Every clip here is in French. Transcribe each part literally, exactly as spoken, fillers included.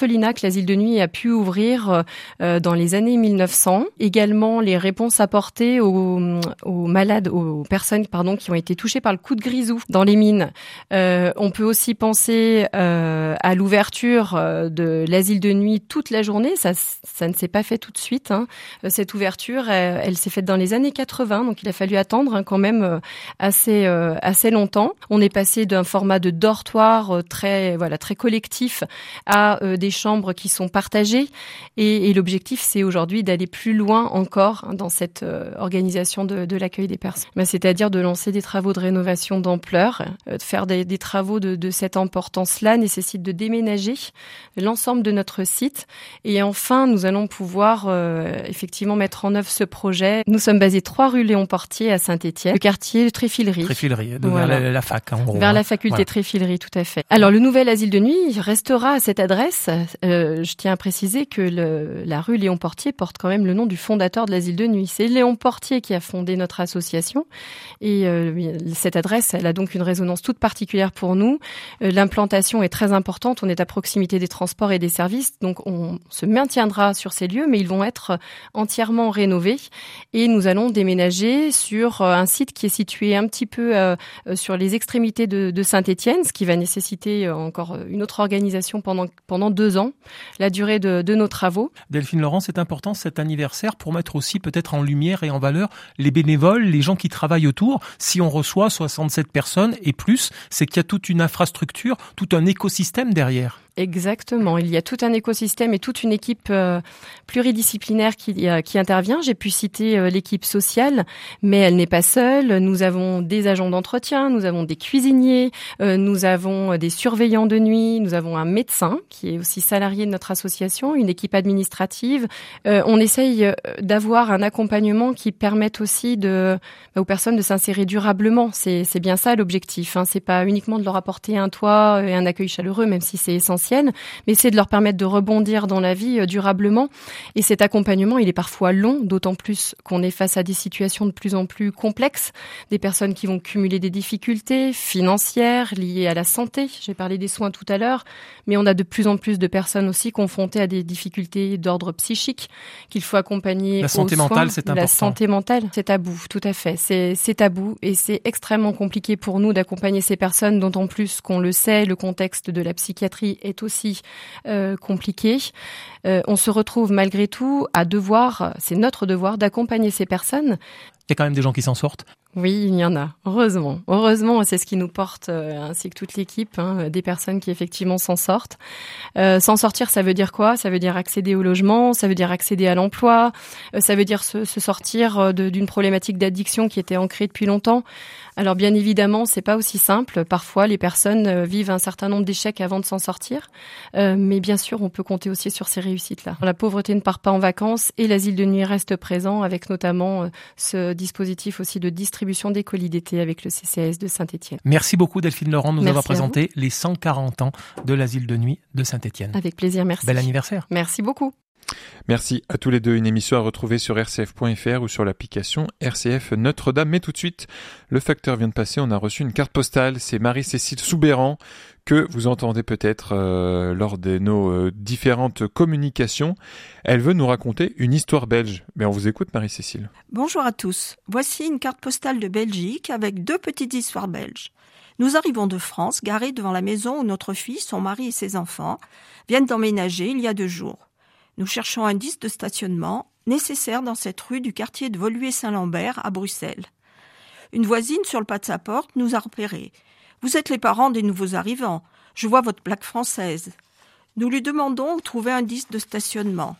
L'orphelinat que l'asile de nuit a pu ouvrir euh, dans les années mille neuf cents. Également, les réponses apportées aux, aux malades, aux personnes pardon, qui ont été touchées par le coup de grisou dans les mines. Euh, on peut aussi penser euh, à l'ouverture de l'asile de nuit toute la journée. Ça, ça ne s'est pas fait tout de suite. Hein. Cette ouverture, elle, elle s'est faite dans les années quatre-vingts, donc il a fallu attendre hein, quand même assez, euh, assez longtemps. On est passé d'un format de dortoir très, voilà, très collectif à euh, des chambres qui sont partagées et, et l'objectif c'est aujourd'hui d'aller plus loin encore hein, dans cette euh, organisation de, de l'accueil des personnes. Ben, c'est-à-dire de lancer des travaux de rénovation d'ampleur, euh, de faire des, des travaux de, de cette importance-là nécessite de déménager l'ensemble de notre site et enfin nous allons pouvoir euh, effectivement mettre en œuvre ce projet. Nous sommes basés trois rue Léon Portier à Saint-Étienne, le quartier Tréfilerie. Tréfilerie, donc voilà. vers la, la fac en gros. Vers hein. la faculté voilà. Tréfilerie, tout à fait. Alors le nouvel asile de nuit restera à cette adresse. Euh, je tiens à préciser que le, la rue Léon Portier porte quand même le nom du fondateur de l'asile de nuit. C'est Léon Portier qui a fondé notre association et euh, cette adresse, elle a donc une résonance toute particulière pour nous. Euh, l'implantation est très importante, on est à proximité des transports et des services, donc on se maintiendra sur ces lieux, mais ils vont être entièrement rénovés et nous allons déménager sur un site qui est situé un petit peu euh, sur les extrémités de, de Saint-Étienne, ce qui va nécessiter encore une autre organisation pendant, pendant deux ans, la durée de, de nos travaux. Delphine Laurent, c'est important cet anniversaire pour mettre aussi peut-être en lumière et en valeur les bénévoles, les gens qui travaillent autour. Si on reçoit soixante-sept personnes et plus, c'est qu'il y a toute une infrastructure, tout un écosystème derrière. Exactement. Il y a tout un écosystème et toute une équipe euh, pluridisciplinaire qui, euh, qui intervient. J'ai pu citer euh, l'équipe sociale, mais elle n'est pas seule. Nous avons des agents d'entretien, nous avons des cuisiniers, euh, nous avons des surveillants de nuit, nous avons un médecin qui est aussi salarié de notre association, une équipe administrative. Euh, on essaye d'avoir un accompagnement qui permette aussi de, bah, aux personnes de s'insérer durablement. C'est, c'est bien ça l'objectif. Hein. C'est pas uniquement de leur apporter un toit et un accueil chaleureux, même si c'est essentiel. Mais c'est de leur permettre de rebondir dans la vie durablement. Et cet accompagnement, il est parfois long, d'autant plus qu'on est face à des situations de plus en plus complexes, des personnes qui vont cumuler des difficultés financières liées à la santé. J'ai parlé des soins tout à l'heure, mais on a de plus en plus de personnes aussi confrontées à des difficultés d'ordre psychique qu'il faut accompagner. La santé aux soins. mentale, c'est important. La santé mentale, c'est tabou, tout à fait. C'est, c'est tabou et c'est extrêmement compliqué pour nous d'accompagner ces personnes, d'autant plus qu'on le sait, le contexte de la psychiatrie est est aussi euh, compliqué. Euh, on se retrouve malgré tout à devoir, c'est notre devoir d'accompagner ces personnes. Il y a quand même des gens qui s'en sortent. Oui, il y en a, heureusement. Heureusement, c'est ce qui nous porte, euh, ainsi que toute l'équipe, hein, des personnes qui effectivement s'en sortent. Euh, s'en sortir, ça veut dire quoi ? Ça veut dire accéder au logement, ça veut dire accéder à l'emploi, euh, ça veut dire se, se sortir de, d'une problématique d'addiction qui était ancrée depuis longtemps. Alors bien évidemment, c'est pas aussi simple. Parfois, les personnes vivent un certain nombre d'échecs avant de s'en sortir. Euh, mais bien sûr, on peut compter aussi sur ces réussites-là. La pauvreté ne part pas en vacances et l'asile de nuit reste présent avec notamment euh, ce dispositif aussi de distribution des colis d'été avec le C C A S de Saint-Étienne. Merci beaucoup Delphine Laurent de nous Merci avoir présenté les cent quarante ans de l'asile de nuit de Saint-Étienne. Avec plaisir, merci. Bel anniversaire. Merci beaucoup. Merci à tous les deux. Une émission à retrouver sur r c f point f r ou sur l'application R C F Notre-Dame. Mais tout de suite, le facteur vient de passer. On a reçu une carte postale. C'est Marie-Cécile Soubéran que vous entendez peut-être euh, lors de nos euh, différentes communications. Elle veut nous raconter une histoire belge. Mais on vous écoute, Marie-Cécile. Bonjour à tous. Voici une carte postale de Belgique avec deux petites histoires belges. Nous arrivons de France, garés devant la maison où notre fille, son mari et ses enfants viennent d'emménager il y a deux jours. Nous cherchons un disque de stationnement nécessaire dans cette rue du quartier de Woluwe-Saint-Lambert à Bruxelles. Une voisine sur le pas de sa porte nous a repérés. « Vous êtes les parents des nouveaux arrivants. Je vois votre plaque française. » Nous lui demandons où trouver un disque de stationnement.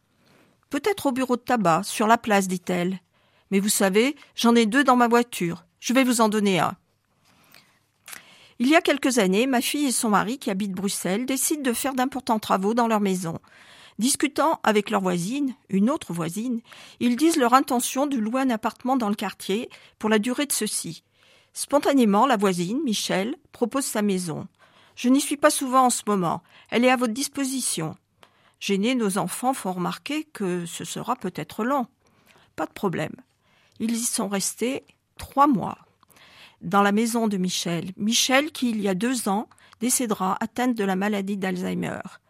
« Peut-être au bureau de tabac, sur la place, dit-elle. Mais vous savez, j'en ai deux dans ma voiture. Je vais vous en donner un. » Il y a quelques années, ma fille et son mari, qui habitent Bruxelles, décident de faire d'importants travaux dans leur maison. Discutant avec leur voisine, une autre voisine, ils disent leur intention de louer un appartement dans le quartier pour la durée de ceci. Spontanément, la voisine, Michel, propose sa maison. Je n'y suis pas souvent en ce moment. Elle est à votre disposition. Gênés, nos enfants font remarquer que ce sera peut-être long. Pas de problème. Ils y sont restés trois mois. Dans la maison de Michel. Michel qui, il y a deux ans, décédera atteinte de la maladie d'Alzheimer.